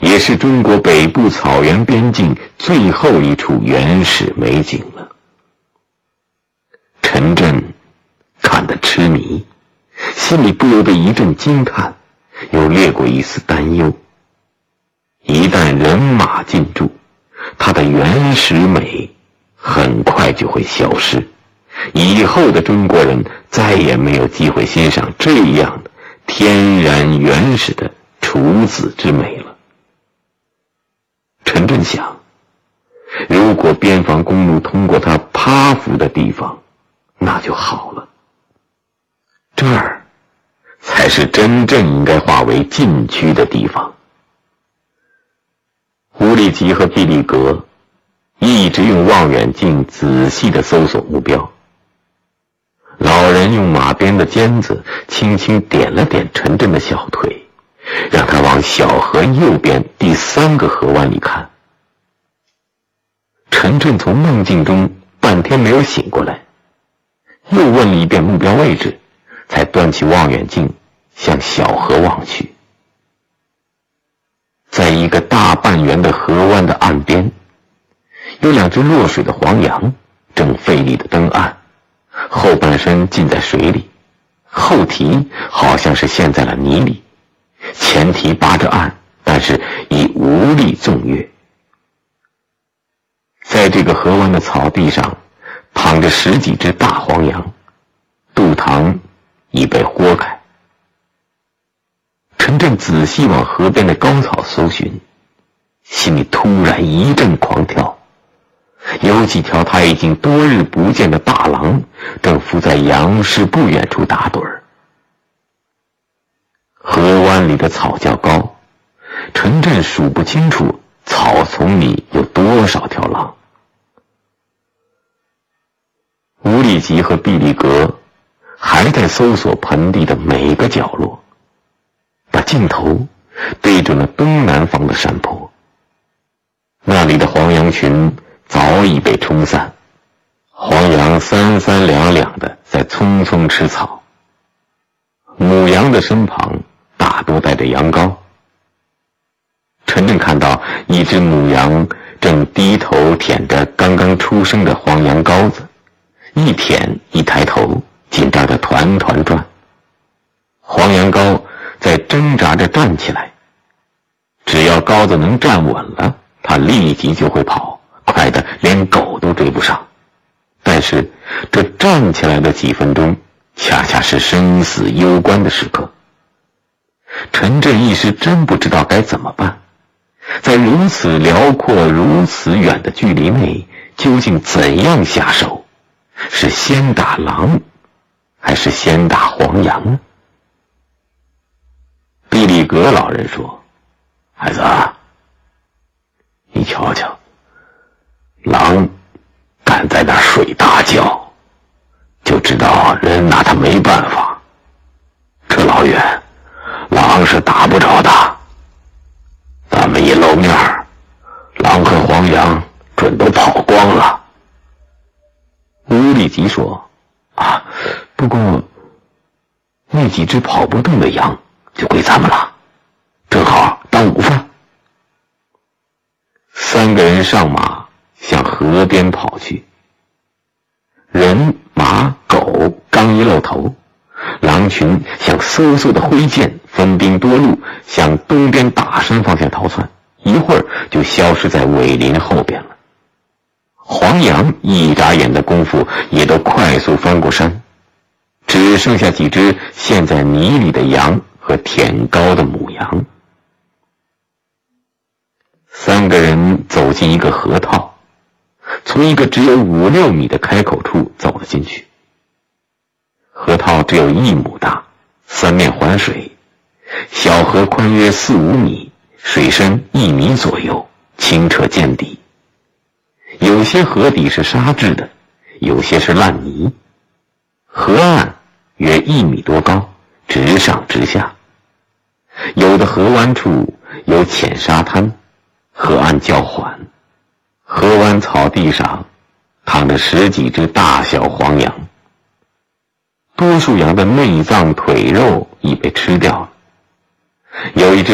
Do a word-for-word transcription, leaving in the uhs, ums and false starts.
也是中国北部草原边境最后一处原始美景了。陈震看得痴迷，心里不由得一阵惊叹，又掠过一丝担忧。一旦人马进驻，它的原始美很快就会消失，以后的中国人再也没有机会欣赏这样的天然原始的处子之美了。陈震想，如果边防公路通过他趴伏的地方，那就好了。这儿才是真正应该划为禁区的地方。乌里吉和毕力格一直用望远镜仔细地搜索目标。老人用马鞭的尖子轻轻点了点陈震的小腿，让他往小河右边第三个河湾里看。陈震从梦境中半天没有醒过来，又问了一遍目标位置，才端起望远镜向小河望去。在一个大半圆的河湾的岸边，有两只落水的黄羊正费力地登岸，后半身浸在水里，后蹄好像是陷在了泥里，前蹄扒着岸，但是已无力纵跃。在这个河湾的草地上躺着十几只大黄羊，肚膛已被豁开。陈震仔细往河边的高草搜寻，心里突然一阵狂跳。有几条他已经多日不见的大狼正伏在羊市不远处打盹儿。河湾里的草较高，陈震数不清楚草丛里有多少条狼。乌里吉和毕力格还在搜索盆地的每个角落，把镜头对准了东南方的山坡。那里的黄羊群早已被冲散，黄羊三三两两的在匆匆吃草，母羊的身旁大多带着羊羔。陈震看到一只母羊正低头舔着刚刚出生的黄羊羔子，一舔一抬头，紧张得团团转。黄羊羔在挣扎着站起来，只要羔子能站稳了，它立即就会跑，快得连狗都追不上。但是这站起来的几分钟恰恰是生死攸关的时刻。陈震一时真不知道该怎么办，在如此辽阔如此远的距离内，究竟怎样下手？是先打狼还是先打黄羊呢？毕力格老人说，孩子啊，你瞧瞧，狼敢在那儿睡大觉，就知道人拿他没办法。这老远狼是打不着的，咱们一露面，狼和黄羊准都跑光了。乌里吉说，啊，不过那几只跑不动的羊就归咱们了，正好当午饭。三个人上马向河边跑去。人马狗刚一露头，狼群像嗖嗖的挥剑，分兵多路向东边大山方向逃窜，一会儿就消失在尾林后边了。黄羊一眨眼的功夫也都快速翻过山，只剩下几只陷在泥里的羊和舔羔的母羊。三个人走进一个河套，从一个只有五六米的开口处走了进去。河套只有一亩大，三面环水，小河宽约四五米，水深一米左右，清澈见底。有些河底是沙质的，有些是烂泥。河岸约一米多高，直上直下。有的河湾处有浅沙滩，河岸较缓。河湾草地上躺着十几只大小黄羊，多数羊的内脏腿肉已被吃掉了。有一只